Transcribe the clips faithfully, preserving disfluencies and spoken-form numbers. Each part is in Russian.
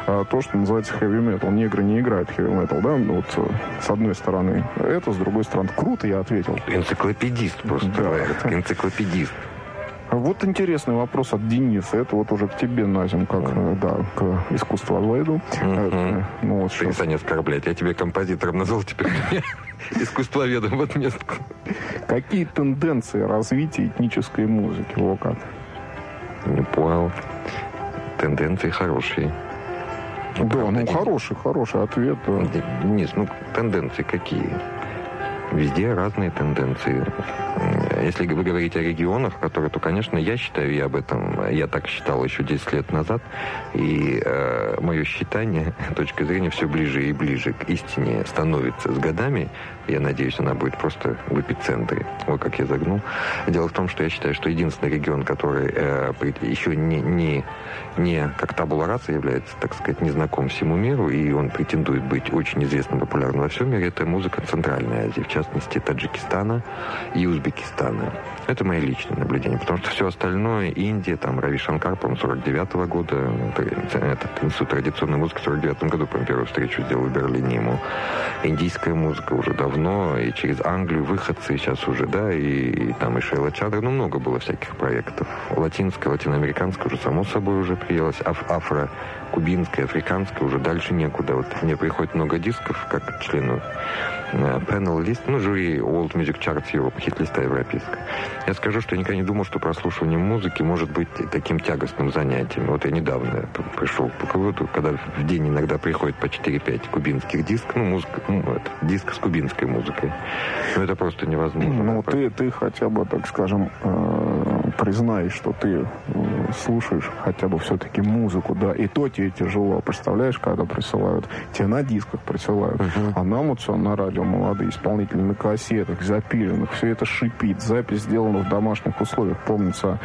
а, то, что называется хэви-метал. Негры не играют хэви-метал, да? Вот с одной стороны это, с другой стороны круто, я ответил. Энциклопедист просто. Да. Энциклопедист. Вот интересный вопрос от Дениса. Это вот уже к тебе, Назим, как mm. да, к искусствоведу. Mm-hmm. Ну, вот Ты не оскорблять. Я тебе композитором назвал, теперь искусствоведом в отместку. Какие тенденции развития этнической музыки? Во как? Не понял. Тенденции хорошие. Да, правда, ну хороший, хороший ответ. Да. Нет, ну тенденции какие? Везде разные тенденции. Если вы говорите о регионах, которые, то, конечно, я считаю, я об этом, я так считал еще десять лет назад, и э, мое считание, точка зрения, все ближе и ближе к истине становится с годами. Я надеюсь, она будет просто в эпицентре. Вот как я загнул. Дело в том, что я считаю, что единственный регион, который э, еще не, не, не как табула раса является, так сказать, незнаком всему миру, и он претендует быть очень известным, популярным во всем мире, это музыка Центральной Азии, в частности, Таджикистана и Узбекистана. Это мои личные наблюдения, потому что все остальное, Индия, там, Рави Шанкар, по-моему, сорок девятого года, этот институт традиционной музыки в сорок девятом году, по-моему, первую встречу сделал в Берлине ему. Индийская музыка уже давно, и через Англию выходцы сейчас уже, да, и, и там и Шейла Чандра, ну, много было всяких проектов. Латинская, латиноамериканская уже, само собой, уже приелась, аф- афро кубинская, африканская, уже дальше некуда. Вот мне приходит много дисков, как члену Panel List, ну, жюри World Music Charts Europe, хит-листа европейская. Я скажу, что я никогда не думал, что прослушивание музыки может быть таким тягостным занятием. Вот я недавно пришел к выводу, когда в день иногда приходит по четыре-пять кубинских дисков, ну, музыка, ну, это, диск с кубинской музыкой. Ну, это просто невозможно. Ну, ты, ты хотя бы, так скажем, э, признай, что ты э, слушаешь хотя бы все-таки музыку, да, и то тебе тяжело. Представляешь, когда присылают, тебе на дисках присылают, uh-huh. а нам вот все на радио молодые исполнители на кассетах, запиленных, все это шипит. Запись сделана в домашних условиях. Помнится,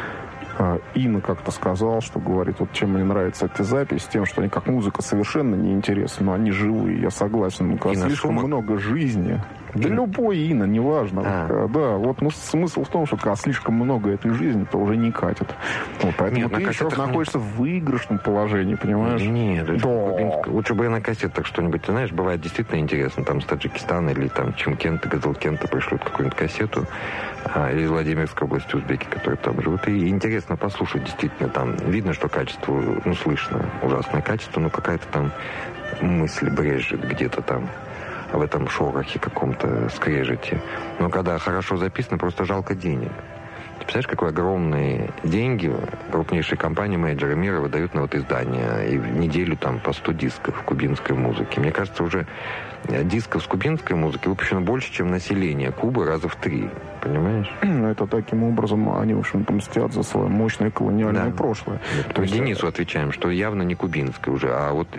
Инна как-то сказал, что говорит, вот чем мне нравятся эти записи, тем, что они как музыка совершенно неинтересны, но они живые, я согласен. Ну, как слишком Шумах? Много жизни. Да Ин... любой Инна, неважно. А. Да, вот, ну, смысл в том, что когда слишком много этой жизни, то уже не катит. Вот, поэтому нет, ты еще раз находишься в выигрышном положении, понимаешь? Нет, да. Кубинск... лучше бы я на кассетах что-нибудь, ты знаешь, бывает действительно интересно, там с Таджикистана или там Чимкента, Газалкента пришлют какую-нибудь кассету, а, или из Владимирской области узбеки, которые там живут, и интересно послушать, действительно, там видно, что качество, ну, слышно, ужасное качество, но какая-то там мысль брежет где-то там в этом шорохе каком-то, скрежете. Но когда хорошо записано, просто жалко денег. Ты представляешь, какие огромные деньги крупнейшие компании, менеджеры мира выдают на вот издания, и в неделю там по сто дисков кубинской музыки. Мне кажется, уже дисков с кубинской музыки выпущено больше, чем население Кубы раза в три. Понимаешь? Это таким образом они, в общем-то, мстят за свое мощное колониальное да. прошлое. Да. То есть Денису отвечаем, что явно не кубинское уже, а вот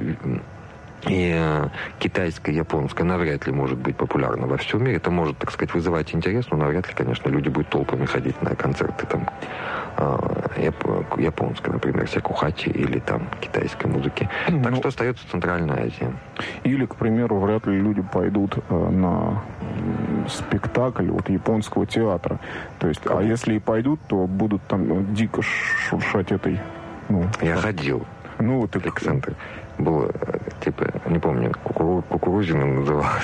и э, китайская, японская навряд ли может быть популярна во всем мире. Это может, так сказать, вызывать интерес, но навряд ли, конечно, люди будут толпами ходить на концерты там э, яп- японской, например, сякухачи или там китайской музыки. Ну, так что остается Центральная Азия. Или, к примеру, вряд ли люди пойдут э, на спектакль вот японского театра. То есть, а если и пойдут, то будут там дико шуршать этой... Ну, Я так. ходил. Ну, вот и к центру. Было, типа, не помню, кукуру, кукурузиным называлось.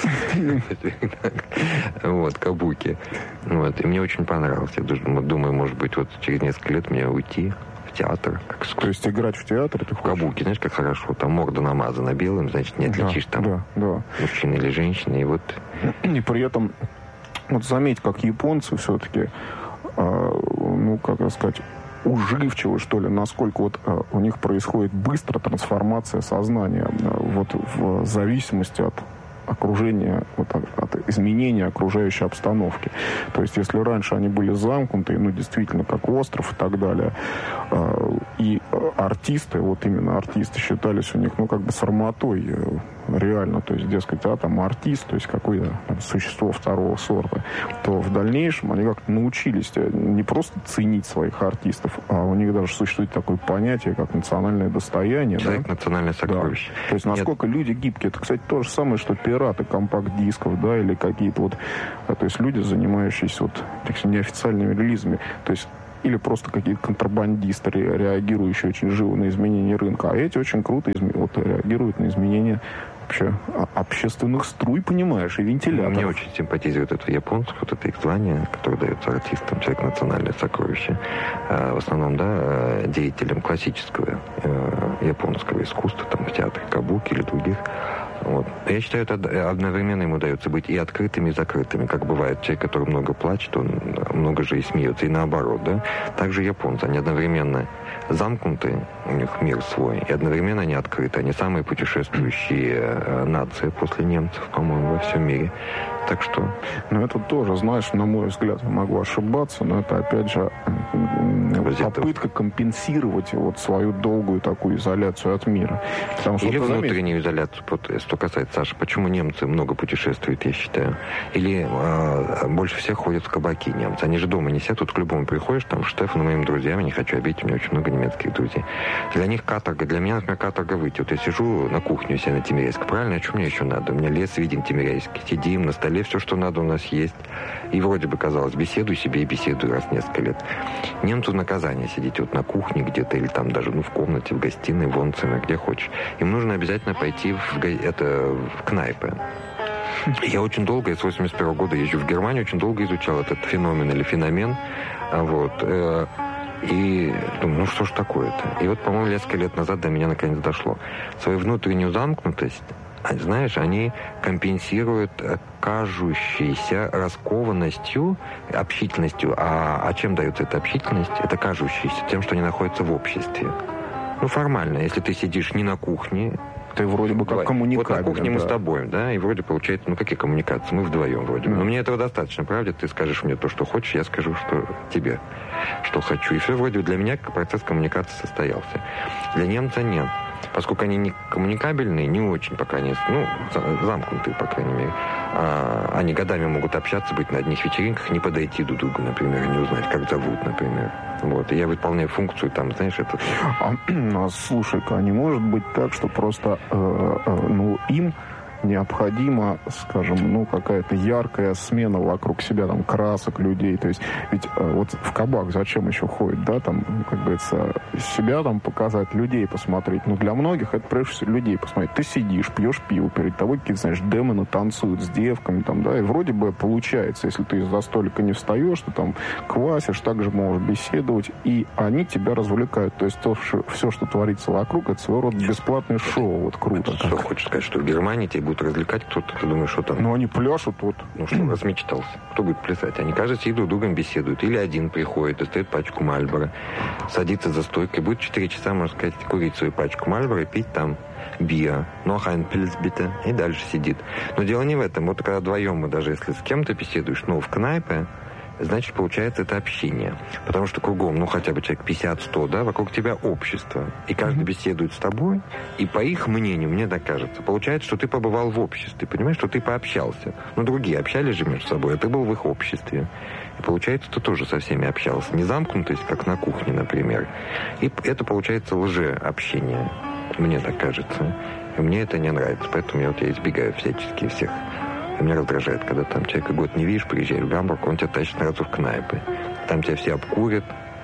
Вот, кабуки. Вот, и мне очень понравилось. Я думаю, может быть, вот через несколько лет мне уйти в театр. То есть играть в театре ты хочешь? Кабуки, знаешь, как хорошо. Там морда намазана белым, значит, не отличишь там мужчина или женщина. И вот... И при этом, вот заметь, как японцы все-таки, ну, как сказать... уживчивы, что ли, насколько вот э, у них происходит быстро трансформация сознания э, вот в зависимости от окружения, вот, от, от изменения окружающей обстановки. То есть, если раньше они были замкнуты, ну, действительно, как остров и так далее, э, и артисты, вот именно артисты считались у них, ну, как бы сарматой э, реально, то есть, дескать, а, там, артист, то есть, какое-то там, существо второго сорта, то в дальнейшем они как-то научились не просто ценить своих артистов, а у них даже существует такое понятие, как национальное достояние. Человек да? национальное сокровище. Да. То есть, насколько Нет. люди гибкие. Это, кстати, то же самое, что пираты компакт-дисков, да, или какие-то вот, то есть, люди, занимающиеся вот, так сказать, неофициальными релизами. То есть, или просто какие-то контрабандисты, реагирующие очень живо на изменения рынка. А эти очень круто изме... вот, реагируют на изменения вообще общественных струй, понимаешь, и вентиляторов. Мне очень симпатизирует это японцев, вот это их звание, которое дается артистам, человек национальное сокровище. В основном, да, деятелям классического японского искусства, там, в театре кабуки или других. Вот. Я считаю, это одновременно ему удается быть и открытыми, и закрытыми. Как бывает, человек, который много плачет, он много же и смеется, и наоборот, да. Также японцы, они одновременно замкнуты, у них мир свой, и одновременно они открыты. Они самые путешествующие э, нации после немцев, по-моему, во всем мире. Так что... Ну, это тоже, знаешь, на мой взгляд, я могу ошибаться, но это, опять же, попытка компенсировать вот свою долгую такую изоляцию от мира. Потому что, или внутреннюю изоляцию, что касается Саши. Почему немцы много путешествуют, я считаю? Или э, больше всех ходят в кабаки немцы. Они же дома не сидят, тут к любому приходишь, там, Штефану, моим друзьям, не хочу обидеть, у меня очень много немецких друзей. Для них каторга, для меня, например, каторга выйти. Вот я сижу на кухне у себя на Тимирязевской, правильно? А что мне еще надо? У меня лес виден Тимирязевский. Сидим, на столе все, что надо, у нас есть. И вроде бы, казалось, беседую себе и беседую раз в несколько лет. Немцу наказание сидеть вот на кухне где-то или там даже ну, в комнате, в гостиной, в онцене, где хочешь. Им нужно обязательно пойти в, это, в кнайпы. Я очень долго, я с восемьдесят первого года езжу в Германию, очень долго изучал этот феномен или феномен. Вот. И думаю, ну что ж такое-то? И вот, по-моему, несколько лет назад до меня наконец дошло. Свою внутреннюю замкнутость, знаешь, они компенсируют кажущейся раскованностью, общительностью. А, а чем дается эта общительность? Это кажущейся тем, что они находятся в обществе. Ну, формально, если ты сидишь не на кухне, ты вроде бы как коммуникабелен. Вот на кухне да. мы с тобой, да, и вроде получается, ну какие коммуникации? Мы вдвоем вроде бы. Да. Но мне этого достаточно, правда? Ты скажешь мне то, что хочешь, я скажу, что тебе, что хочу. И все вроде для меня процесс коммуникации состоялся. Для немца нет. Поскольку они не коммуникабельные, не очень, пока не, ну, замкнутые, по крайней мере. А, они годами могут общаться, быть на одних вечеринках, не подойти друг к другу, например, не узнать, как зовут, например. Вот. И я выполняю функцию, там, знаешь, это... А, слушай-ка, а не может быть так, что просто, э, э, ну, им необходима, скажем, ну, какая-то яркая смена вокруг себя, там, красок людей. То есть, ведь э, вот в кабак зачем еще ходит, да, там, как говорится, себя там показать, людей посмотреть. Ну, для многих это, прежде всего, людей посмотреть. Ты сидишь, пьешь пиво, перед тобой какие-то, знаешь, демоны танцуют с девками, там, да, и вроде бы получается, если ты из-за столика не встаешь, ты там квасишь, также можешь беседовать, и они тебя развлекают. То есть, то, что, все, что творится вокруг, это своего рода бесплатное шоу. Вот круто. Это что, хочешь сказать, что в Германии тебе будут развлекать кто-то, ты думаешь, что там... Ну, они пляшут вот. Ну, что, размечтался. Кто будет плясать? Они, кажется, и друг другом беседуют. Или один приходит, достает пачку Мальборо, садится за стойкой, будет четыре часа, можно сказать, курить свою пачку Мальборо и пить там биer, noch ein Pils bitte, и дальше сидит. Но дело не в этом. Вот когда вдвоем, мы даже если с кем-то беседуешь, ну, в кнайпе, значит, получается, это общение. Потому что кругом, ну, хотя бы человек пятьдесят-сто, да, вокруг тебя общество. И каждый mm-hmm. беседует с тобой. И по их мнению, мне так кажется, получается, что ты побывал в обществе. Понимаешь, что ты пообщался. Ну, другие общались же между собой, а ты был в их обществе. И получается, ты тоже со всеми общался. Не замкнутость, как на кухне, например. И это, получается, лжеобщение. Мне так кажется. И мне это не нравится. Поэтому я, вот, я избегаю всячески всех. И меня раздражает, когда там человека год не видишь, приезжаешь в Гамбург, он тебя тащит сразу в кнайпы. Там тебя все обкурят,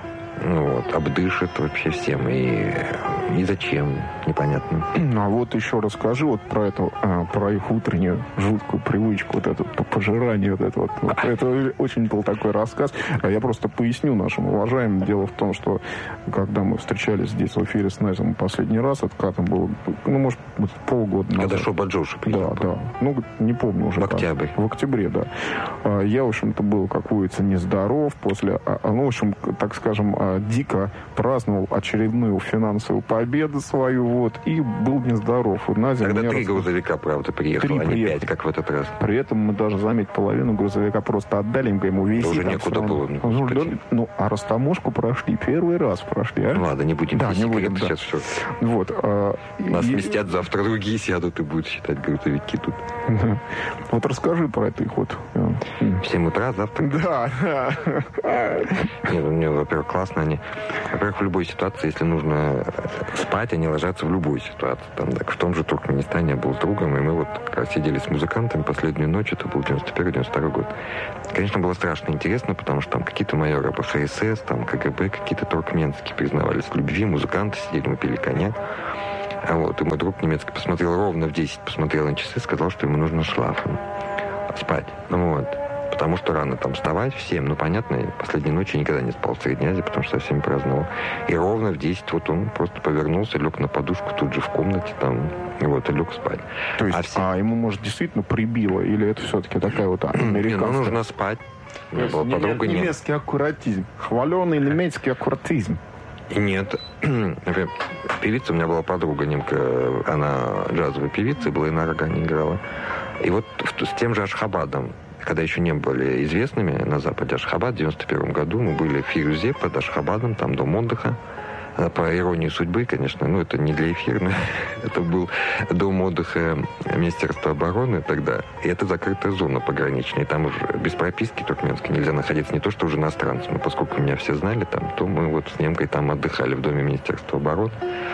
ну, вот, обдышат вообще всем. И, и зачем, непонятно. А вот еще расскажи вот про эту, про их утреннюю жуткую привычку, вот это пожирание, вот это вот. вот это очень был такой рассказ. Я просто поясню нашим уважаемым. Дело в том, что когда мы встречались здесь в эфире с Найзом последний раз, это когда там было, ну, может, полгода назад. Когда шоу Баджоша приехал. Да, да. Ну, не помню уже. В октябре. В октябре, да. Я, в общем-то, был, как говорится, нездоров после, ну, в общем, так скажем, дико праздновал очередную финансовую победу свою, вот, и был нездоров. Тогда три раз... грузовика, правда, приехало, а не пять, как в этот раз. При этом мы даже, заметь, половину грузовика просто отдали, им ему висит. Уже некуда было. Ну, ну, а растаможку прошли, первый раз прошли, а? Ладно, не будем. Да, не будем, да. Сейчас все. Вот. А, Нас и... вместят, завтра другие сядут и будут считать грузовики тут. Да. Вот расскажи про это их вот там. В семь утра завтрак? Да, да. Нет, у меня, во-первых, классно они. Во-первых, в любой ситуации, если нужно спать, они ложатся в любую ситуацию. Там, так, в том же Туркменистане я был с другом, и мы вот как раз сидели с музыкантами последнюю ночь, это был девяносто первый девяносто второй год. Конечно, было страшно интересно, потому что там какие-то майоры по эф эс эс, там КГБ, какие-то туркменские признавались в любви, музыканты сидели, мы пили коньяк. А вот, и мой друг немецкий посмотрел ровно в десять, посмотрел на часы, сказал, что ему нужно шлафом спать. Ну вот. Потому что рано там вставать в семь, ну понятно, последней ночью я никогда не спал в Средней Азии, потому что совсем праздновал. И ровно в десять вот он просто повернулся, лег на подушку тут же в комнате там, и вот, и лег спать. То есть, а, все... а ему, может, действительно прибило, или это все-таки такая вот американская... Не, ну нужно спать. У меня была подруга... Немецкий аккуратизм. Хваленый немецкий аккуратизм. Нет. Например, певица, у меня была подруга немка, она джазовая певица, была и на органе играла. И вот с тем же Ашхабадом, когда еще не были известными на Западе, Ашхабад в девяносто первом году, мы были в Фирузе под Ашхабадом, там дом отдыха. По иронии судьбы, конечно, ну это не для эфира, это был дом отдыха Министерства обороны тогда, и это закрытая зона пограничная, и там уже без прописки туркменской нельзя находиться, не то что уже иностранцам, но поскольку меня все знали там, то мы вот с немкой там отдыхали в доме Министерства обороны,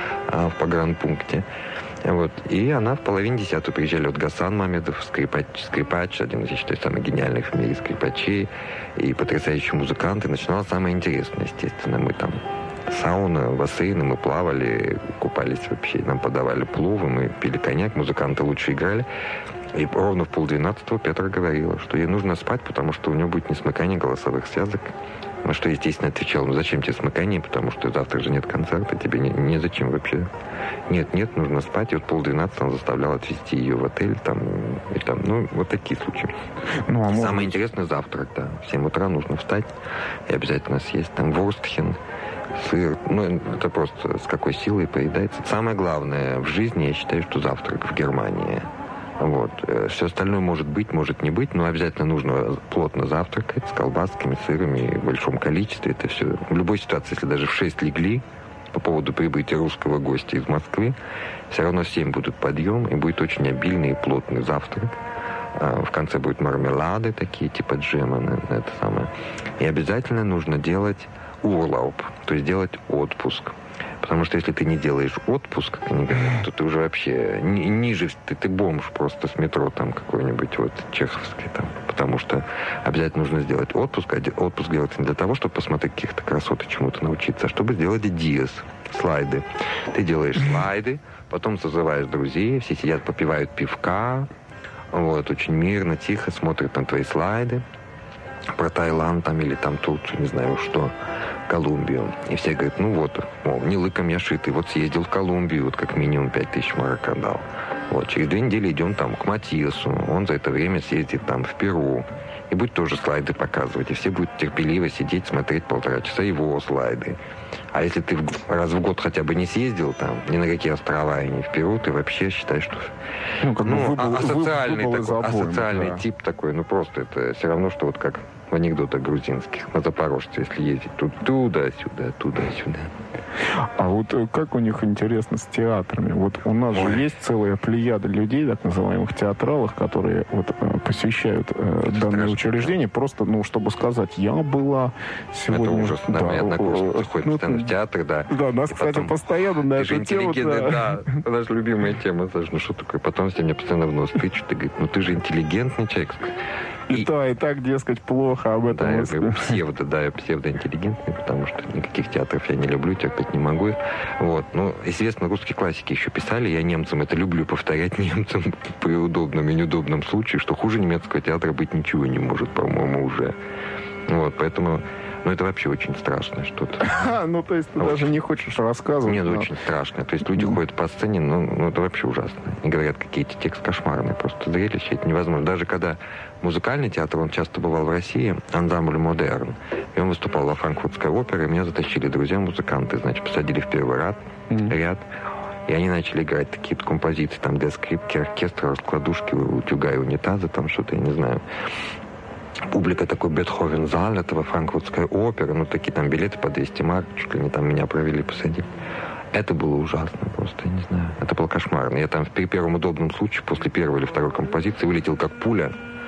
в погранпункте. Вот. И она в половине десятого приезжали. Вот Гасан Мамедов, скрипач, скрипач, один из, я считаю, самых гениальных в мире скрипачей, и потрясающий музыкант. И начиналось самое интересное, естественно. Мы там сауна, бассейны, мы плавали, купались вообще, нам подавали пловы, мы пили коньяк, музыканты лучше играли. И ровно в полдвенадцатого Петра говорила, что ей нужно спать, потому что у нее будет несмыкание голосовых связок. На что я, естественно, отвечал, ну зачем тебе смыкание, потому что завтра же нет концерта, тебе не, не зачем вообще. Нет, нет, нужно спать. И вот полдвенадцатого он заставлял отвезти ее в отель, там, и там, ну, вот такие случаи. Ну, а самое может... интересное завтрак, да. В семь утра нужно встать и обязательно съесть там ворстхен, сыр. Ну, это просто с какой силой поедается. Самое главное в жизни, я считаю, что завтрак в Германии. Вот. Все остальное может быть, может не быть, но обязательно нужно плотно завтракать с колбасками, сырами в большом количестве. Это все. В любой ситуации, если даже в шесть легли по поводу прибытия русского гостя из Москвы, все равно в семь будут подъем, и будет очень обильный и плотный завтрак. В конце будут мармелады такие, типа джема, это самое. И обязательно нужно делать урлауп, то есть делать отпуск. Потому что если ты не делаешь отпуск, как они говорят, то ты уже вообще ни, ниже, ты, ты бомж просто с метро там какой-нибудь вот чеховский там. Потому что обязательно нужно сделать отпуск. А отпуск делается не для того, чтобы посмотреть каких-то красот и чему-то научиться, а чтобы сделать диас, слайды. Ты делаешь слайды, потом созываешь друзей, все сидят, попивают пивка, вот, очень мирно, тихо смотрят на твои слайды про Таиланд там или там Турцию, не знаю что, Колумбию. И все говорят, ну вот, мол, не лыком я шитый, вот съездил в Колумбию, вот как минимум пять тысяч марок отдал. Вот, через две недели идем там к Матиасу, он за это время съездит там в Перу. И будет тоже слайды показывать, и все будут терпеливо сидеть, смотреть полтора часа его слайды. А если ты раз в год хотя бы не съездил там, ни на какие острова и не в Перу, ты вообще считаешь, что... Ну, как ну выбыл, асоциальный, выбыл такой, обоим, асоциальный да. тип такой, ну просто это все равно, что вот как в анекдотах грузинских, на запорожце, если ездить тут туда-сюда, туда-сюда. А вот как у них интересно с театрами? Вот у нас Ой. же есть целая плеяда людей, так называемых театралов, которые вот посещают э, данные учреждения, просто, ну, чтобы сказать, я была сегодня... Это ужас, да, да мои однокурсники ходят ну, постоянно в театр, да. Да, нас, кстати, потом, постоянно на эту тему... Да, да, наша любимая тема, Саша, ну что такое? Потом все мне постоянно в нос тычут и говорят, ну ты же интеллигентный человек. И, и то, и так, дескать, плохо об этом. Да, я псевдо, да, я псевдоинтеллигентный, потому что никаких театров я не люблю, терпеть не могу. Вот. Ну, известно, русские классики еще писали, я немцам это люблю повторять немцам при удобном и неудобном случае, что хуже немецкого театра быть ничего не может, по-моему, уже. Вот, поэтому... Ну, это вообще очень страшно что-то. А, ну, то есть ты а даже вот, не хочешь рассказывать? Нет, но... очень страшно. То есть люди mm. ходят по сцене, ну, ну, это вообще ужасно. И говорят, какие-то тексты кошмарные, просто зрелище, это невозможно. Даже когда музыкальный театр, он часто бывал в России, ансамбль «Модерн», и он выступал во Франкфуртской опере, и меня затащили друзья-музыканты, значит, посадили в первый ряд, mm. ряд, и они начали играть такие-то композиции, там, для скрипки, оркестра, раскладушки, утюга и унитаза, там что-то, я не знаю. Публика такой Бетховен-зал, этого франкфуртская опера, ну, такие там билеты по двести марок, чуть ли не там меня провели, посадили. Это было ужасно просто, я не знаю. Это было кошмарно. Я там при первом удобном случае, после первой или второй композиции, вылетел как пуля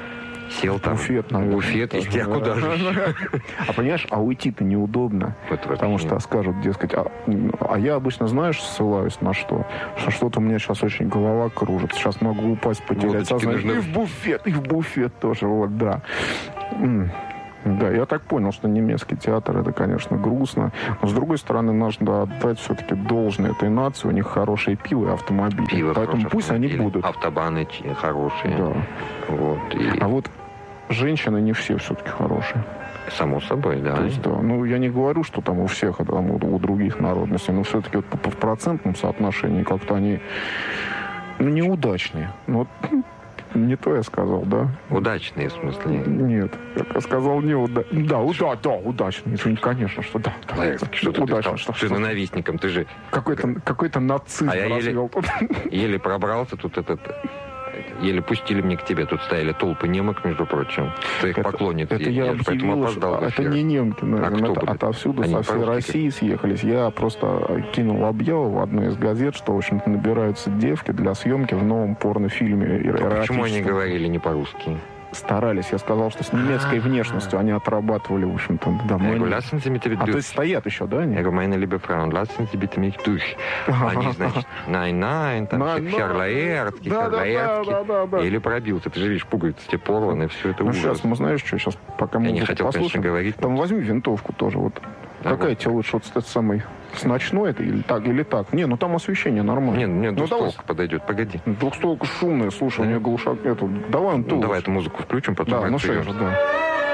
Сел там. Буфет, наверное. Буфет, и тоже, а куда же? А понимаешь, а уйти-то неудобно. Потому что скажут, дескать, а, а я обычно, знаешь, ссылаюсь на что? Что что-то у меня сейчас очень голова кружится. Сейчас могу упасть, потерять сознание. И в буфет, и в буфет тоже, вот, да. Да, я так понял, что немецкий театр, это, конечно, грустно. Но, с другой стороны, нужно отдать все-таки должное этой нации. У них хорошие пиво и автомобили. Пиво, поэтому пусть автомобили, они будут. Автобаны хорошие. Да. Вот, и... А вот женщины не все все-таки хорошие. Само собой, да. То есть, да. Ну, я не говорю, что там у всех, а там, у, у других народностей, но все-таки вот, в процентном соотношении как-то они ну, неудачнее. Ну, вот, не то я сказал, да? Удачные, в смысле? Нет, я сказал неудачные. Да, уда, да, удачные. Извини, конечно, что да. да Лайк, что ты удачно, стал что, ненавистником? Ты же... Какой-то, какой-то нацизм а я развел. Еле, еле пробрался тут этот... Еле пустили мне к тебе. Тут стояли толпы немок, между прочим. Твоих это, поклонниц. Это я, я объявил, опоздал. Это не немки, наверное. А это отовсюду, Они со всей России съехались. Я просто кинул объяву в одну из газет, что, в общем-то, набираются девки для съемки в новом порнофильме. А почему они говорили не по-русски? Старались. Я сказал, что с немецкой внешностью они отрабатывали, в общем-то, домой. А то есть стоят еще, да? Они? Я говорю, meine liebe Frauen, lassen Sie bitte mich durch. Они, значит, nein, nein, там Херлаэртки, Херлаэртки. Или пробился. Ты же видишь, пуговицы тебе порваны, все это ужас. Ну, сейчас, мы знаешь, что сейчас, пока мы Я не хотел, конечно, говорить. Там возьми винтовку тоже, вот. А Какая вот. тебе лучше, вот этот самый, с ночной это или так, или так? Не, ну там освещение нормально. Нет, мне ну, двухстволка подойдет, погоди. Двухстволка шумная, слушай, да. У нее глушак, эту, давай он ну, давай эту музыку включим, потом... Да, ну что же, да.